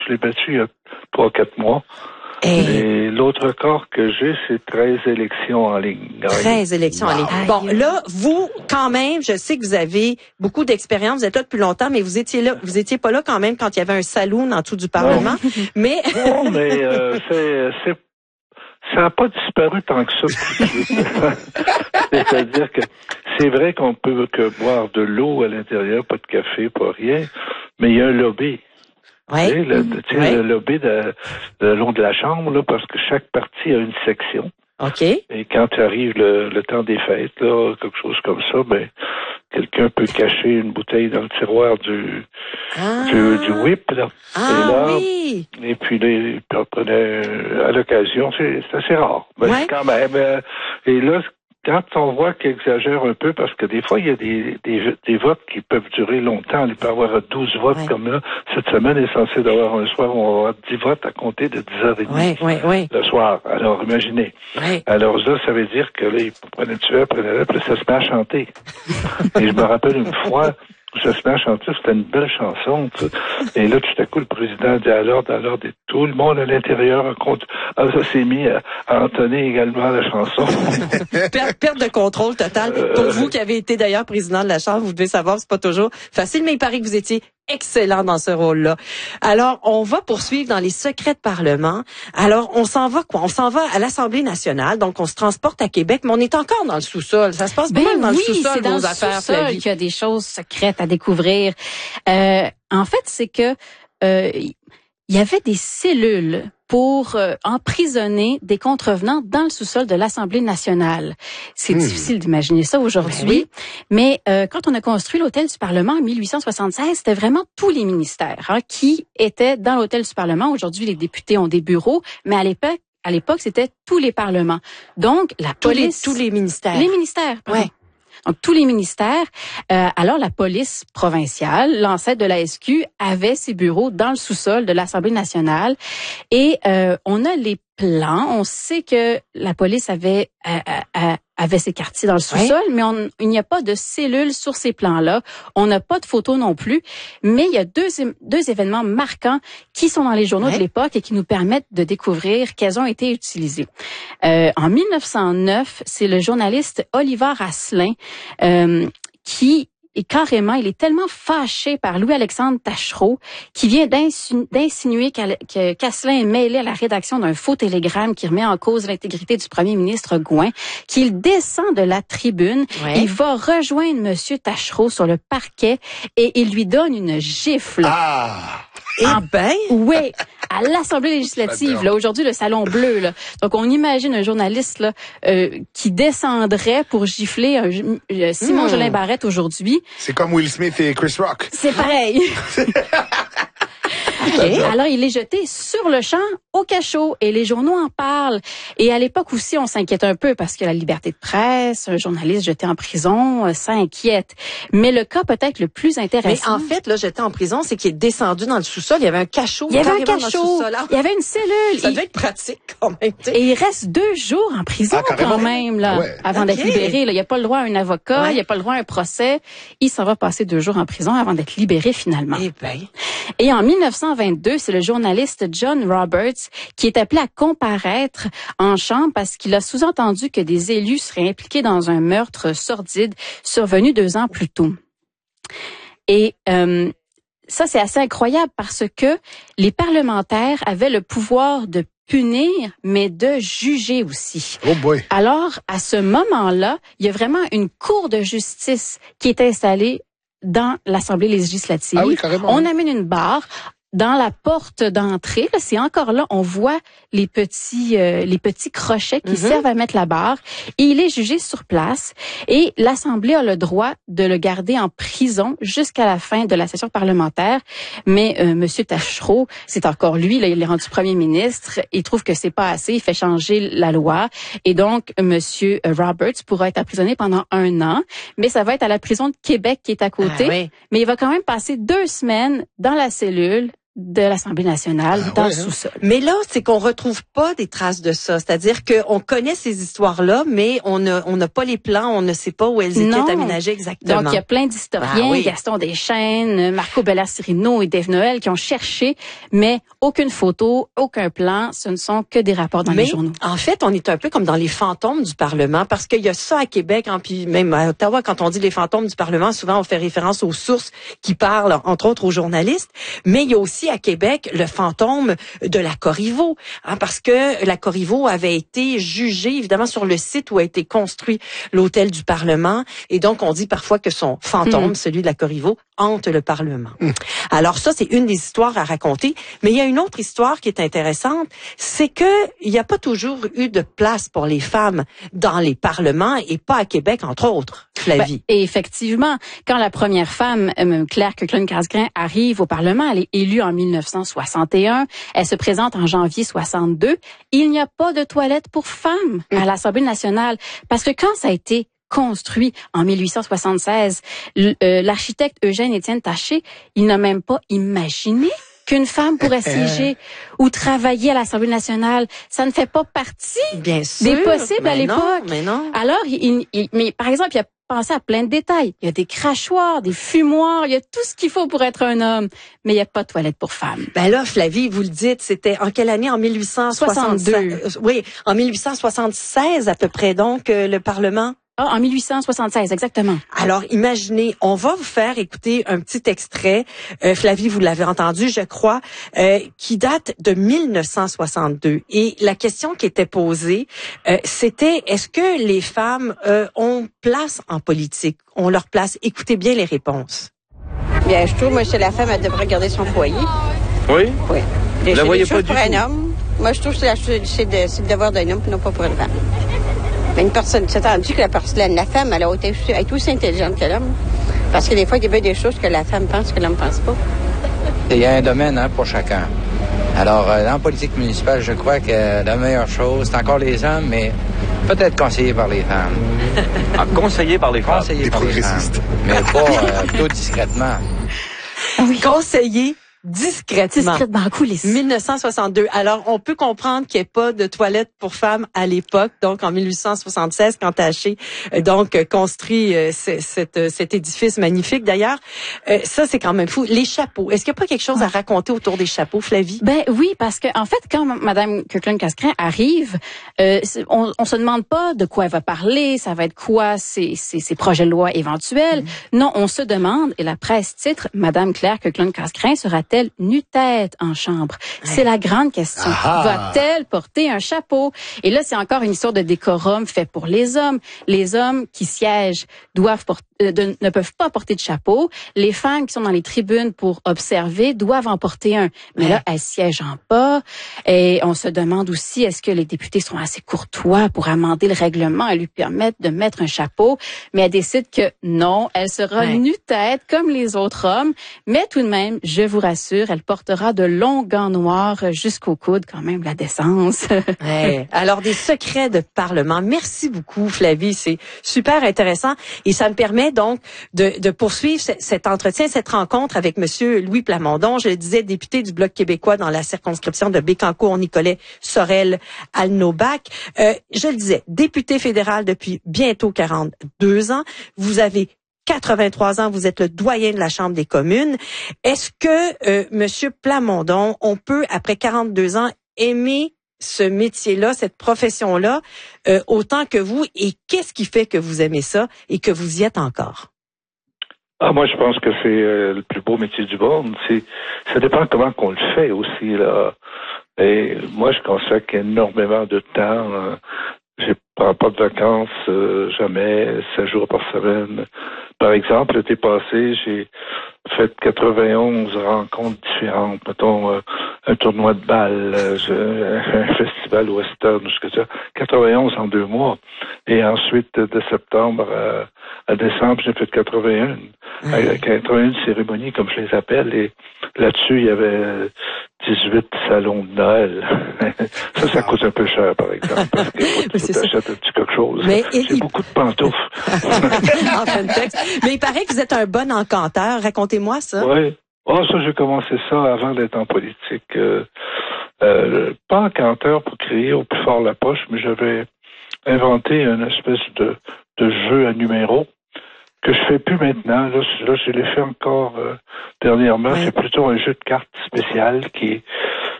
Je l'ai battu il y a 3-4 mois. Et l'autre record que j'ai, c'est 13 élections en ligne. 13 élections en ligne. Bon, là, vous, quand même, je sais que vous avez beaucoup d'expérience, vous êtes là depuis longtemps, mais vous étiez pas là quand même quand il y avait un saloon en dessous du Parlement. Non. Mais... Non, mais ça n'a pas disparu tant que ça. C'est-à-dire que c'est vrai qu'on peut que boire de l'eau à l'intérieur, pas de café, pas rien, mais il y a un lobby. Ouais. Le lobby de long de la Chambre, là, parce que chaque parti a une section. OK. Et quand arrive le temps des fêtes, là, quelque chose comme ça, ben, quelqu'un peut cacher une bouteille dans le tiroir du whip, là. Oui. Et puis, il prenait à l'occasion, c'est assez rare. Mais quand même, et là, quand on voit qu'il exagère un peu, parce que des fois, il y a des votes qui peuvent durer longtemps. Il peut y avoir 12 votes comme là. Cette semaine est censée d'avoir un soir où on va avoir 10 votes à compter de 10h30 le soir. Alors, imaginez. Alors là, ça veut dire que là, il prenait prenait puis ça se met à chanter. Et je me rappelle une fois, ça se met à chanter, c'était une belle chanson. Et là, tout à coup, le président dit à l'ordre, et tout le monde à l'intérieur ça s'est mis à entonner également la chanson. Perte de contrôle totale. Pour vous qui avez été d'ailleurs président de la Chambre, vous devez savoir, c'est pas toujours facile, mais il paraît que vous étiez excellent dans ce rôle-là. Alors, on va poursuivre dans les secrets de Parlement. Alors, on s'en va quoi? On s'en va à l'Assemblée nationale, donc on se transporte à Québec, mais on est encore dans le sous-sol. Ça se passe bien dans le sous-sol, vos affaires, Flavie. Il y a des choses secrètes à découvrir. En fait, c'est que il y avait des cellules pour emprisonner des contrevenants dans le sous-sol de l'Assemblée nationale. C'est difficile d'imaginer ça aujourd'hui, mais quand on a construit l'hôtel du Parlement en 1876, c'était vraiment tous les ministères qui étaient dans l'hôtel du Parlement. Aujourd'hui, les députés ont des bureaux, mais à l'époque, c'était tous les parlements. Donc, la police... Tous les ministères. Les ministères, pardon. Donc, tous les ministères. Alors, la police provinciale, l'ancêtre de la SQ, avait ses bureaux dans le sous-sol de l'Assemblée nationale. Et on a les plans. On sait que la police avait ses quartiers dans le sous-sol, mais il n'y a pas de cellules sur ces plans-là. On n'a pas de photos non plus. Mais il y a deux événements marquants qui sont dans les journaux de l'époque et qui nous permettent de découvrir qu'elles ont été utilisées. En 1909, c'est le journaliste Oliver Asselin qui et carrément, il est tellement fâché par Louis-Alexandre Taschereau qui vient d'insinuer qu'Asselin est mêlé à la rédaction d'un faux télégramme qui remet en cause l'intégrité du premier ministre Gouin, qu'il descend de la tribune, il va rejoindre Monsieur Taschereau sur le parquet et il lui donne une gifle. Oui, à l'Assemblée législative, là, aujourd'hui, le Salon Bleu, là. Donc, on imagine un journaliste, là, qui descendrait pour gifler Simon Jolin Barrette aujourd'hui. C'est comme Will Smith et Chris Rock. C'est pareil. Et alors, il est jeté sur le champ au cachot et les journaux en parlent. Et à l'époque aussi, on s'inquiète un peu parce que la liberté de presse, un journaliste jeté en prison, ça inquiète. Mais le cas peut-être le plus intéressant... Mais en fait, là, jeté en prison, c'est qu'il est descendu dans le sous-sol. Il y avait un cachot. Il y avait un cachot. Il y avait une cellule. Ça devait être pratique quand même. T'sais. Et il reste 2 jours en prison quand même, là, avant d'être libéré. Là. Il n'y a pas le droit à un avocat, il n'y a pas le droit à un procès. Il s'en va passer 2 jours en prison avant d'être libéré finalement. Et en 1922, c'est le journaliste John Roberts qui est appelé à comparaître en chambre parce qu'il a sous-entendu que des élus seraient impliqués dans un meurtre sordide survenu 2 ans plus tôt. Et ça, c'est assez incroyable parce que les parlementaires avaient le pouvoir de punir, mais de juger aussi. Oh boy. Alors, à ce moment-là, il y a vraiment une cour de justice qui est installée dans l'Assemblée législative. Ah oui, carrément. On amène une barre. Dans la porte d'entrée, là, c'est encore là, on voit les petits crochets qui servent à mettre la barre. Et il est jugé sur place. Et l'Assemblée a le droit de le garder en prison jusqu'à la fin de la session parlementaire. Mais Monsieur Taschereau, c'est encore lui, là, il est rendu premier ministre. Il trouve que c'est pas assez. Il fait changer la loi. Et donc, Monsieur Roberts pourra être emprisonné pendant 1 an. Mais ça va être à la prison de Québec qui est à côté. Mais il va quand même passer 2 semaines dans la cellule de l'Assemblée nationale dans le sous-sol. Mais là, c'est qu'on retrouve pas des traces de ça. C'est-à-dire qu'on connaît ces histoires-là, mais on n'a pas les plans, on ne sait pas où elles étaient aménagées exactement. Donc, il y a plein d'historiens, Gaston Deschênes, Marco Bella-Cirino et Dave Noël qui ont cherché, mais aucune photo, aucun plan, ce ne sont que des rapports dans les journaux. En fait, on est un peu comme dans les fantômes du Parlement, parce qu'il y a ça à Québec, puis même à Ottawa, quand on dit les fantômes du Parlement, souvent on fait référence aux sources qui parlent, entre autres aux journalistes, mais il y a aussi à Québec le fantôme de la Corriveau, parce que la Corriveau avait été jugée évidemment sur le site où a été construit l'hôtel du Parlement, et donc on dit parfois que son fantôme, celui de la Corriveau, hante le Parlement. Alors ça, c'est une des histoires à raconter, mais il y a une autre histoire qui est intéressante, c'est que il n'y a pas toujours eu de place pour les femmes dans les parlements, et pas à Québec entre autres, Flavie. Et effectivement, quand la première femme, Claire Kirkland-Casgrain, arrive au Parlement, elle est élue en 1961. Elle se présente en janvier 62. Il n'y a pas de toilette pour femmes à l'Assemblée nationale. Parce que quand ça a été construit en 1876, l'architecte Eugène-Étienne Taché, il n'a même pas imaginé qu'une femme pourrait siéger ou travailler à l'Assemblée nationale. Ça ne fait pas partie des possibles à l'époque. Mais non. Alors, mais par exemple, il y a pensé à plein de détails. Il y a des crachoirs, des fumoirs, il y a tout ce qu'il faut pour être un homme, mais il n'y a pas de toilette pour femmes. Ben là, Flavie, vous le dites, c'était en quelle année? En 1862. Oui, en 1876 à peu près, donc, le Parlement. En 1876, exactement. Alors, imaginez, on va vous faire écouter un petit extrait, Flavie, vous l'avez entendu, je crois, qui date de 1962. Et la question qui était posée, c'était, est-ce que les femmes ont place en politique? On leur place? Écoutez bien les réponses. Bien, je trouve, moi, chez la femme, elle devrait garder son foyer. Oui? Oui. Vous la voyez pas du pour tout? un homme. Moi, je trouve que c'est le devoir d'un homme, non pas pour une femme. Mais une personne, c'est entendu que la femme, elle est aussi intelligente que l'homme. Parce que des fois, il y a des choses que la femme pense que l'homme pense pas. Il y a un domaine pour chacun. Alors, dans la politique municipale, je crois que la meilleure chose, c'est encore les hommes, mais peut-être conseillé par les femmes. Conseillé par les femmes? Conseillé par les femmes, mais pas plutôt discrètement. Oui. Conseillé discrètement. Discrètement, en coulisses. 1962. Alors, on peut comprendre qu'il n'y ait pas de toilette pour femmes à l'époque, donc en 1876, quand Taché construit cet édifice magnifique. D'ailleurs, ça, c'est quand même fou. Les chapeaux. Est-ce qu'il n'y a pas quelque chose à raconter autour des chapeaux, Flavie? Ben oui, parce que en fait, quand Mme Kirkland-Casgrain arrive, on se demande pas de quoi elle va parler, ça va être quoi ses projets de loi éventuels. Non, on se demande, et la presse titre, Mme Claire Kirkland-Casgrain sera-t-elle nu-tête en chambre? C'est la grande question. Va-t-elle porter un chapeau? Et là, c'est encore une histoire de décorum fait pour les hommes. Les hommes qui siègent ne peuvent pas porter de chapeau. Les femmes qui sont dans les tribunes pour observer doivent en porter un. Mais là, elles siègent en bas. Et on se demande aussi, est-ce que les députés seront assez courtois pour amender le règlement et lui permettre de mettre un chapeau? Mais elle décide que non, elle sera nu-tête comme les autres hommes. Mais tout de même, je vous rassure, elle portera de longs gants noirs jusqu'au coude, quand même, la décence. Alors, des secrets de Parlement. Merci beaucoup, Flavie. C'est super intéressant. Et ça me permet donc de poursuivre cet entretien, cette rencontre avec Monsieur Louis Plamondon. Je le disais, député du Bloc québécois dans la circonscription de Bécancour-Nicolet Sorel-Alnobac. Je le disais, député fédéral depuis bientôt 42 ans. Vous avez 83 ans, vous êtes le doyen de la Chambre des communes. Est-ce que, Monsieur Plamondon, on peut, après 42 ans, aimer ce métier-là, cette profession-là, autant que vous? Et qu'est-ce qui fait que vous aimez ça et que vous y êtes encore? Moi, je pense que c'est le plus beau métier du monde. Ça dépend comment qu'on le fait aussi, là. Et moi, je consacre énormément de temps. Je prends pas de vacances, jamais, 7 jours par semaine. Par exemple, l'été passé, j'ai fait 91 rencontres différentes. Mettons, un tournoi de balle, un festival western, jusqu'à ça. 91 en 2 mois. Et ensuite, de septembre à décembre, j'ai fait 81. 81 cérémonies, comme je les appelle. Et là-dessus, il y avait 18 salons de Noël. ça coûte un peu cher, par exemple. Parce que tu t'achètes un petit quelque chose. Mais j'ai beaucoup de pantoufles. En fin de texte. Mais il paraît que vous êtes un bon encanteur. Racontez-moi ça. Oui. Oh, ça, j'ai commencé ça avant d'être en politique. Pas en canteur pour crier au plus fort la poche, mais j'avais inventé une espèce de jeu à numéros que je fais plus maintenant. Là je l'ai fait encore dernièrement. Ouais. C'est plutôt un jeu de cartes spécial qui est